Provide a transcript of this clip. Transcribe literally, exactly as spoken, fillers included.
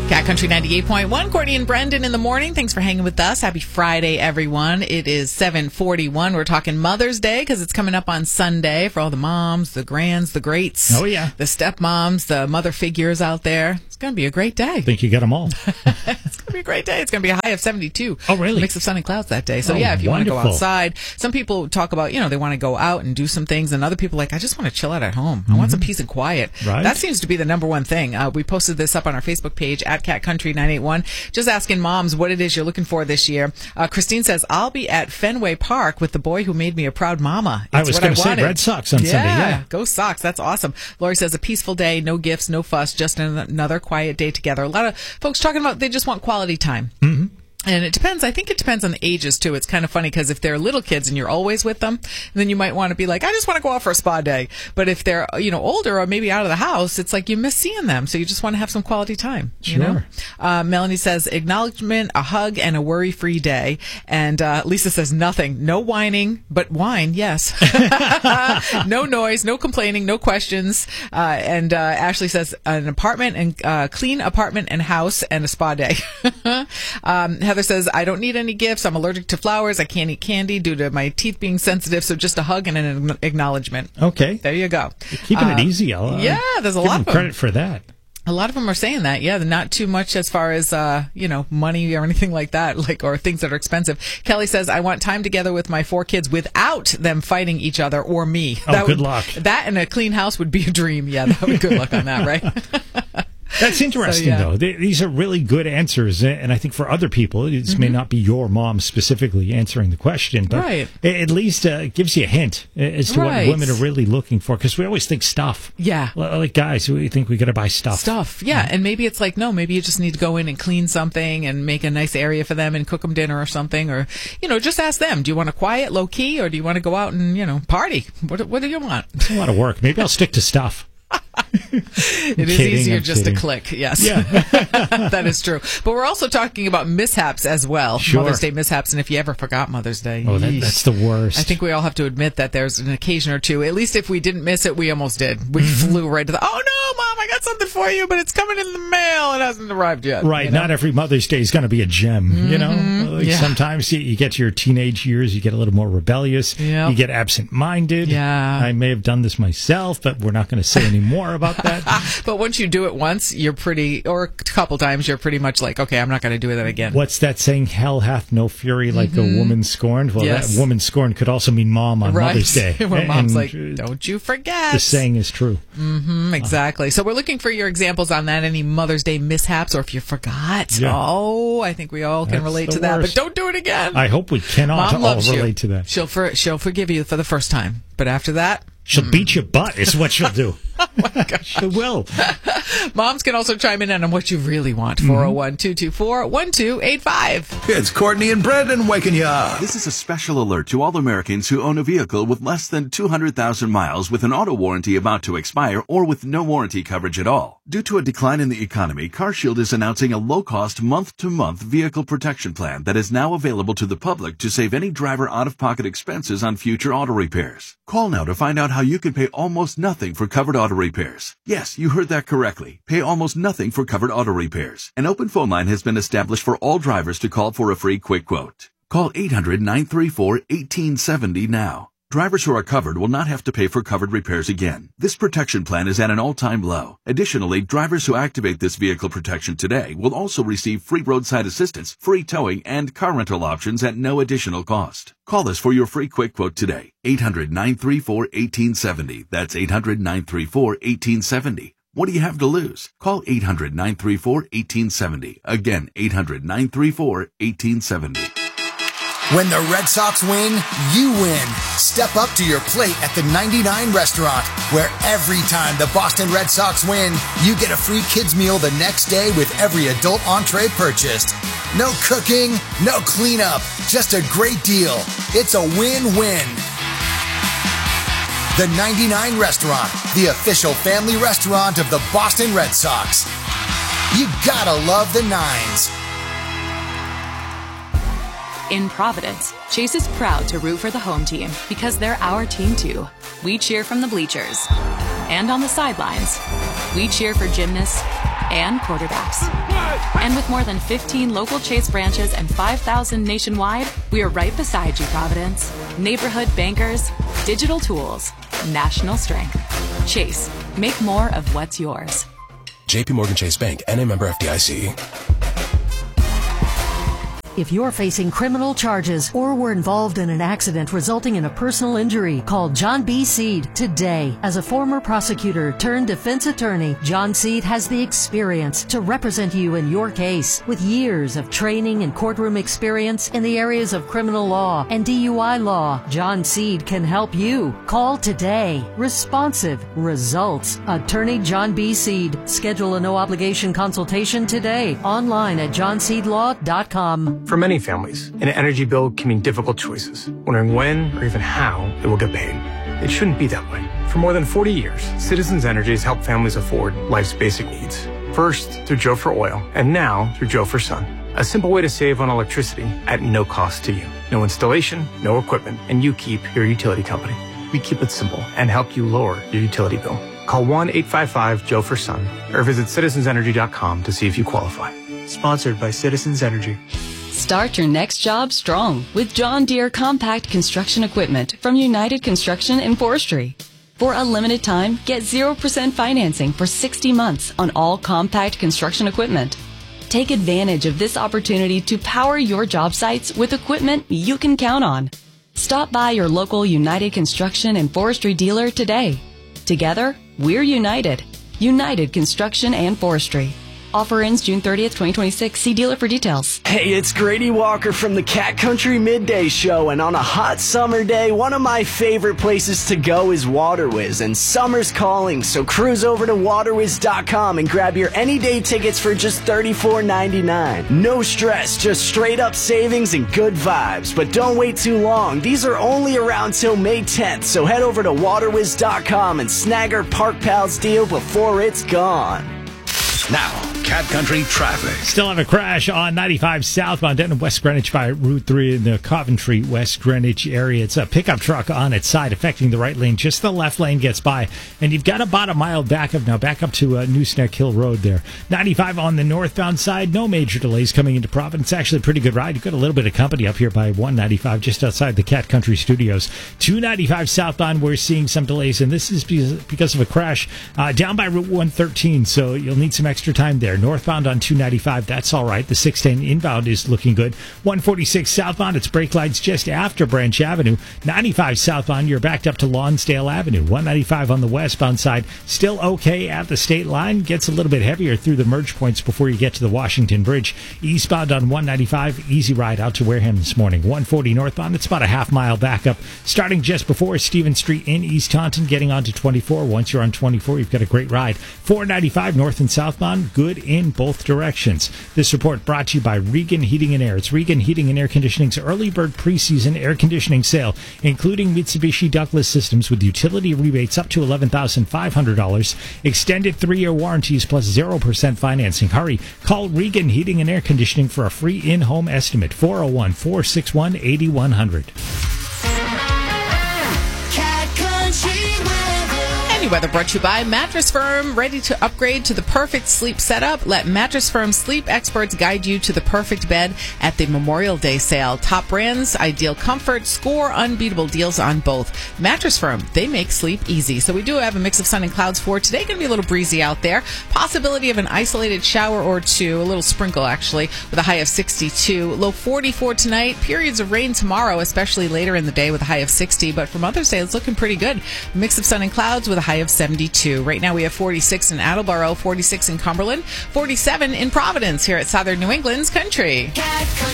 Cat Country ninety-eight point one, Courtney and Brendan in the morning. Thanks for hanging with us. Happy Friday, everyone. It is seven forty-one. We're talking Mother's Day because it's coming up on Sunday for all the moms, the grands, the greats. Oh, yeah. The stepmoms, the mother figures out there. It's going to be a great day. I think you got them all. It's going to be a great day. It's going to be a high of seventy-two. Oh, really? Mix of sun and clouds that day. So, oh, yeah, if you wonderful. want to go outside. Some people talk about, you know, they want to go out and do some things. And other people are like, I just want to chill out at home. I mm-hmm. want some peace and quiet. Right. That seems to be the number one thing. Uh, we posted this up on our Facebook page at Cat Country nine eight one. Just asking moms what it is you're looking for this year. Uh, Christine says, I'll be at Fenway Park with the boy who made me a proud mama. It's I was going to say Red Sox on yeah, Sunday. Yeah, go Sox. That's awesome. Lori says, a peaceful day, no gifts, no fuss, just an- another quiet day together. A lot of folks talking about they just want quality time. Mm-hmm. And it depends. I think it depends on the ages, too. It's kind of funny because if they're little kids and you're always with them, then you might want to be like, I just want to go out for a spa day. But if they're, you know, older or maybe out of the house, it's like you miss seeing them. So you just want to have some quality time. Sure. You know? Uh, Melanie says, acknowledgement, a hug, and a worry-free day. And uh, Lisa says, nothing. No whining, but wine, yes. No noise, no complaining, no questions. Uh, and uh, Ashley says, an apartment and uh, clean apartment and house and a spa day. um, Heather says, I don't need any gifts. I'm allergic to flowers. I can't eat candy due to my teeth being sensitive. So just a hug and an acknowledgement. Okay. There you go. You're keeping uh, it easy. I'll, yeah, there's a give lot them of them. credit for that. A lot of them are saying that. Yeah, not too much as far as, uh, you know, money or anything like that, like, or things that are expensive. Kelly says, I want time together with my four kids without them fighting each other or me. Oh, that good would, luck. That and a clean house would be a dream. Yeah, that would be good luck on that, right? That's interesting, so, yeah. though. They, these are really good answers, and I think for other people, this mm-hmm. may not be your mom specifically answering the question, but right. it at least uh, gives you a hint as to right. what women are really looking for, because we always think stuff. Yeah. Like guys, we think we got to buy stuff. Stuff, yeah. Mm-hmm. And maybe it's like, no, maybe you just need to go in and clean something and make a nice area for them and cook them dinner or something, or, you know, just ask them, do you want a quiet, low key, or do you want to go out and, you know, party? What, what do you want? It's a lot of work. Maybe I'll stick to stuff. It is kidding, easier I'm just kidding. to click, yes. Yeah. That is true. But we're also talking about mishaps as well. Sure. Mother's Day mishaps. And if you ever forgot Mother's Day, oh, that, that's the worst. I think we all have to admit that there's an occasion or two. At least if we didn't miss it, we almost did. We mm-hmm. flew right to the, oh no, Mom, I got something for you, but it's coming in the mail. It hasn't arrived yet. Right. You know? Not every Mother's Day is going to be a gem. Mm-hmm. You know, like yeah. sometimes you, you get to your teenage years, you get a little more rebellious. Yep. You get absent-minded. Yeah. I may have done this myself, but we're not going to say any more about that. But once you do it once, you're pretty, or a couple times, you're pretty much like, okay, I'm not going to do that again. What's that saying? Hell hath no fury like mm-hmm. a woman scorned. Well, yes. that woman scorned could also mean mom on right. Mother's Day. Where mom's and like, don't you forget. The saying is true. Mm-hmm, exactly. Uh, so we're looking for your examples on that. Any Mother's Day mishaps, or if you forgot. Yeah. Oh, I think we all can That's relate to worst. that. But don't do it again. I hope we cannot Mom all loves relate you. to that. She'll for, she'll forgive you for the first time, but after that, she'll mm. beat your butt. Is what she'll do. Oh my gosh. She will. Moms can also chime in on what you really want. four oh one, two two four, one two eight five. It's Courtney and Brendan waking you up. This is a special alert to all Americans who own a vehicle with less than two hundred thousand miles with an auto warranty about to expire or with no warranty coverage at all. Due to a decline in the economy, CarShield is announcing a low-cost month-to-month vehicle protection plan that is now available to the public to save any driver out-of-pocket expenses on future auto repairs. Call now to find out how you can pay almost nothing for covered auto repairs. Yes, you heard that correctly. Pay almost nothing for covered auto repairs. An open phone line has been established for all drivers to call for a free quick quote. Call eight hundred, nine three four, one eight seven zero now. Drivers who are covered will not have to pay for covered repairs again. This protection plan is at an all-time low. Additionally, drivers who activate this vehicle protection today will also receive free roadside assistance, free towing, and car rental options at no additional cost. Call us for your free quick quote today. eight hundred, nine three four, one eight seven zero. That's eight hundred, nine three four, one eight seven zero. What do you have to lose? Call eight hundred, nine three four, one eight seven zero. Again, eight hundred, nine three four, one eight seven zero. When the Red Sox win, you win. Step up to your plate at the ninety-nine Restaurant, where every time the Boston Red Sox win, you get a free kids meal the next day with every adult entree purchased. No cooking, no cleanup, just a great deal. It's a win-win. The ninety-nine Restaurant, the official family restaurant of the Boston Red Sox. You gotta love the nines. In Providence, Chase is proud to root for the home team because they're our team too. We cheer from the bleachers and on the sidelines. We cheer for gymnasts and quarterbacks. And with more than fifteen local Chase branches and five thousand nationwide, we are right beside you, Providence. Neighborhood bankers, digital tools, national strength. Chase, make more of what's yours. J P Morgan Chase Bank, N A member F D I C. If you're facing criminal charges or were involved in an accident resulting in a personal injury, call John B. Seed today. As a former prosecutor turned defense attorney, John Seed has the experience to represent you in your case. With years of training and courtroom experience in the areas of criminal law and D U I law, John Seed can help you. Call today. Responsive results. Attorney John B. Seed. Schedule a no-obligation consultation today. Online at john seed law dot com. For many families, an energy bill can mean difficult choices, wondering when or even how it will get paid. It shouldn't be that way. For more than forty years, Citizens Energy has helped families afford life's basic needs. First, through Joe for Oil, and now through Joe for Sun. A simple way to save on electricity at no cost to you. No installation, no equipment, and you keep your utility company. We keep it simple and help you lower your utility bill. Call one eight five five Joe for Sun or visit citizens energy dot com to see if you qualify. Sponsored by Citizens Energy. Start your next job strong with John Deere compact construction equipment from United Construction and Forestry. For a limited time, get zero percent financing for sixty months on all compact construction equipment. Take advantage of this opportunity to power your job sites with equipment you can count on. Stop by your local United Construction and Forestry dealer today. Together, we're united. United Construction and Forestry. Offer ends June thirtieth, twenty twenty-six. See dealer for details. Hey, it's Grady Walker from the Cat Country Midday Show, and on a hot summer day, one of my favorite places to go is WaterWiz, and summer's calling, so cruise over to water wiz dot com and grab your any-day tickets for just thirty-four ninety-nine. No stress, just straight-up savings and good vibes. But don't wait too long. These are only around till May tenth, so head over to water wiz dot com and snag our Park Pals deal before it's gone. Now, Cat Country traffic. Still have a crash on ninety-five southbound Denton West Greenwich by Route three in the Coventry West Greenwich area. It's a pickup truck on its side affecting the right lane. Just the left lane gets by. And you've got about a mile back up now, back up to uh, Nooseneck Hill Road there. ninety-five on the northbound side, no major delays coming into Providence. Actually a pretty good ride. You've got a little bit of company up here by one ninety-five just outside the Cat Country Studios. two ninety-five southbound, we're seeing some delays, and this is because of a crash uh, down by Route one thirteen, so you'll need some extra time there. Northbound on two ninety-five, that's all right. The six ten inbound is looking good. one forty-six southbound, it's brake lights just after Branch Avenue. ninety-five southbound, you're backed up to Lonsdale Avenue. one ninety-five on the westbound side, still okay at the state line. Gets a little bit heavier through the merge points before you get to the Washington Bridge. Eastbound on one ninety-five, easy ride out to Wareham this morning. one forty northbound, it's about a half mile back up, starting just before Stevens Street in East Taunton, getting onto twenty-four. Once you're on twenty-four, you've got a great ride. four ninety-five north and southbound, good in both directions. This report brought to you by Regan Heating and Air. It's Regan Heating and Air Conditioning's early bird preseason air conditioning sale, including Mitsubishi Douglas systems with utility rebates up to eleven thousand five hundred dollars, extended three-year warranties plus zero percent financing. Hurry, call Regan Heating and Air Conditioning for a free in-home estimate. four oh one, four six one, eight one zero zero. Any weather brought to you by Mattress Firm. Ready to upgrade to the perfect sleep setup? Let Mattress Firm sleep experts guide you to the perfect bed at the Memorial Day sale. Top brands, ideal comfort, score unbeatable deals on both. Mattress Firm, they make sleep easy. So we do have a mix of sun and clouds for today. Going to be a little breezy out there. Possibility of an isolated shower or two, a little sprinkle actually, with a high of sixty-two. Low forty-four tonight. Periods of rain tomorrow, especially later in the day with a high of sixty. But for Mother's Day, it's looking pretty good. Mix of sun and clouds with a high of seventy-two. Right now we have forty-six in Attleboro, forty-six in Cumberland, forty-seven in Providence here at Southern New England's Country.